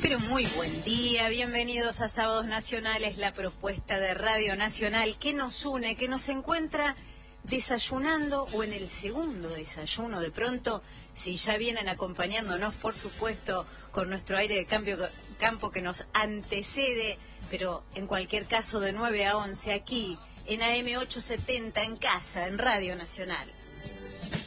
Pero muy buen día, bienvenidos a Sábados Nacionales, la propuesta de Radio Nacional que nos une, que nos encuentra desayunando o en el segundo desayuno de pronto, si ya vienen acompañándonos, por supuesto, con nuestro aire de campo que nos antecede, pero en cualquier caso de 9 a 11 aquí en AM 870 en casa, en Radio Nacional.